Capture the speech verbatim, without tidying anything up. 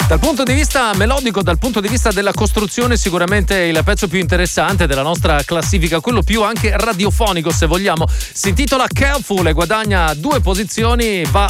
Dal punto di vista melodico, dal punto di vista della costruzione, sicuramente il pezzo più interessante della nostra classifica, quello più anche radiofonico se vogliamo, si intitola Careful e guadagna due posizioni, va